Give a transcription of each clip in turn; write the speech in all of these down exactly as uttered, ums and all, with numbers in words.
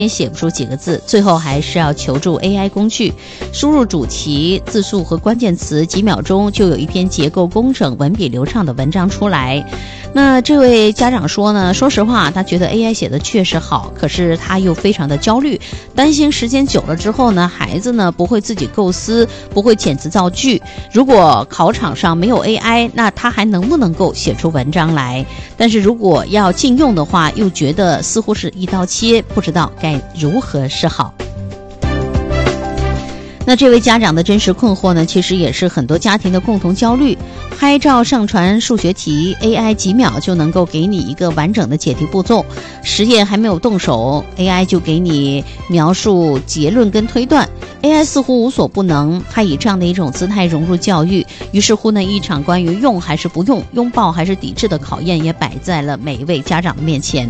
也写不出几个字，最后还是要求助 A I 工具，输入主题、字数和关键词，几秒钟就有一篇结构工整、文笔流畅的文章出来。那这位家长说呢，说实话，他觉得 A I 写的确实好，可是他又非常的焦虑，担心时间久了之后呢，孩子呢不会自己构思，不会遣词造句。如果考场上没有 A I， 那他还能不能够写出文章来？但是如果要禁用的话，又觉得似乎是一刀切，不知道该如何是好。那这位家长的真实困惑呢，其实也是很多家庭的共同焦虑。拍照上传数学题 ，A I 几秒就能够给你一个完整的解题步骤，实验还没有动手 ，A I 就给你描述结论跟推断。A I 似乎无所不能，它以这样的一种姿态融入教育，于是乎呢，一场关于用还是不用、拥抱还是抵制的考验也摆在了每一位家长的面前。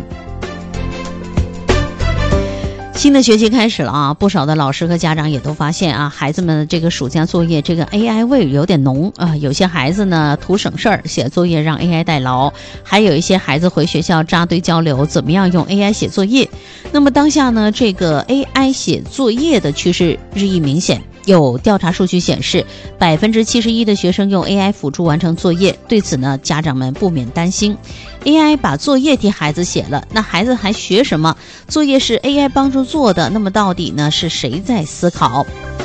新的学期开始了啊，不少的老师和家长也都发现啊，孩子们的这个暑假作业这个 A I 味有点浓啊。有些孩子呢图省事儿，写作业让 A I 代劳，还有一些孩子回学校扎堆交流，怎么样用 A I 写作业。那么当下呢，这个 A I 写作业的趋势日益明显。有调查数据显示，百分之七十一的学生用 A I 辅助完成作业。对此呢，家长们不免担心 ，A I 把作业替孩子写了，那孩子还学什么？作业是 A I 帮助做的，那么到底呢是谁在思考？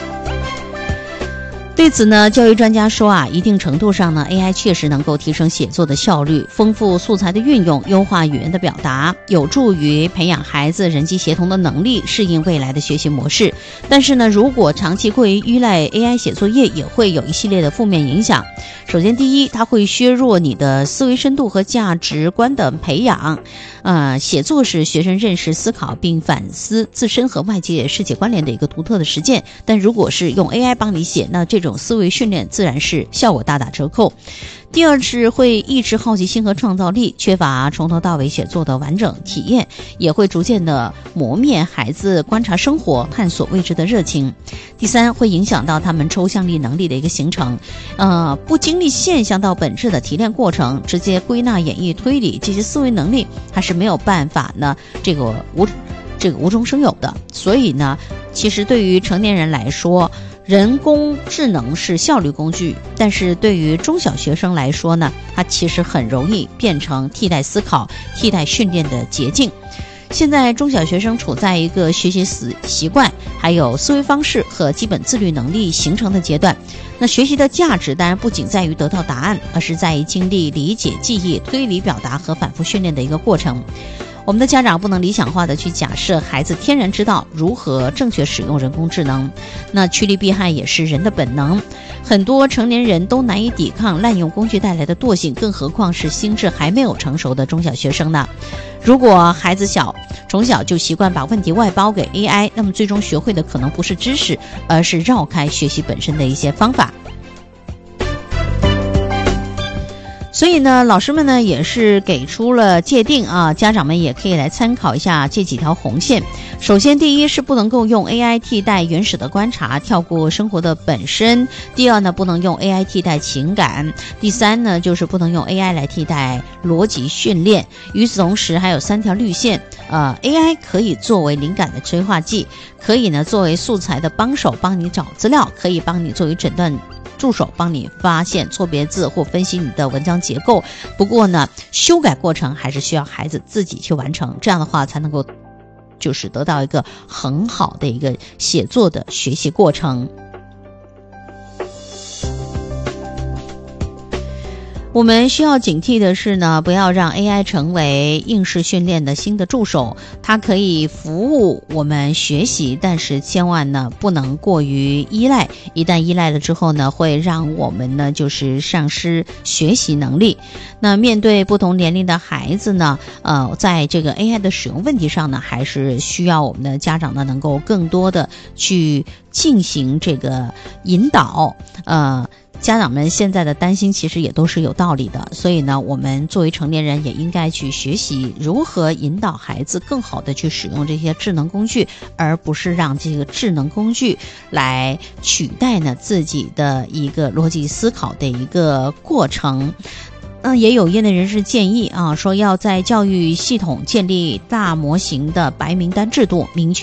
对此呢，教育专家说啊，一定程度上呢 ，A I 确实能够提升写作的效率，丰富素材的运用，优化语言的表达，有助于培养孩子人际协同的能力，适应未来的学习模式。但是呢，如果长期过于依赖 A I 写作业，也会有一系列的负面影响。首先，第一，它会削弱你的思维深度和价值观的培养。呃，写作是学生认识、思考并反思自身和外界世界关联的一个独特的实践。但如果是用 A I 帮你写，那这种思维训练自然是效果大打折扣。第二是会抑制好奇心和创造力，缺乏从头到尾写作的完整体验，也会逐渐的磨灭孩子观察生活、探索未知的热情。第三，会影响到他们抽象力能力的一个形成，呃，不经历现象到本质的提炼过程，直接归纳、演绎、推理这些思维能力，还是没有办法呢，这个无这个无中生有的。所以呢，其实对于成年人来说，人工智能是效率工具，但是对于中小学生来说呢，它其实很容易变成替代思考、替代训练的捷径。现在中小学生处在一个学习死习惯、还有思维方式和基本自律能力形成的阶段。那学习的价值当然不仅在于得到答案，而是在于经历理解、记忆、推理、表达和反复训练的一个过程。我们的家长不能理想化的去假设孩子天然知道如何正确使用人工智能，那趋利避害也是人的本能。很多成年人都难以抵抗滥用工具带来的惰性，更何况是心智还没有成熟的中小学生呢？如果孩子小，从小就习惯把问题外包给 A I， 那么最终学会的可能不是知识，而是绕开学习本身的一些方法。所以呢，老师们呢也是给出了界定啊，家长们也可以来参考一下这几条红线。首先，第一是不能够用 A I 替代原始的观察，跳过生活的本身；第二呢，不能用 A I 替代情感；第三呢，就是不能用 A I 来替代逻辑训练。与此同时，还有三条绿线。呃 ，A I 可以作为灵感的催化剂，可以呢作为素材的帮手，帮你找资料，可以帮你作为诊断助手，帮你发现错别字或分析你的文章结构。不过呢，修改过程还是需要孩子自己去完成，这样的话才能够就是得到一个很好的一个写作的学习过程。我们需要警惕的是呢，不要让 A I 成为应试训练的新的助手，它可以服务我们学习，但是千万呢不能过于依赖，一旦依赖了之后呢，会让我们呢就是丧失学习能力。那面对不同年龄的孩子呢，呃，在这个 A I 的使用问题上呢，还是需要我们的家长呢能够更多的去进行这个引导，呃。家长们现在的担心其实也都是有道理的，所以呢，我们作为成年人也应该去学习如何引导孩子更好的去使用这些智能工具，而不是让这个智能工具来取代呢自己的一个逻辑思考的一个过程。嗯，也有业内人士建议啊，说要在教育系统建立大模型的白名单制度，明确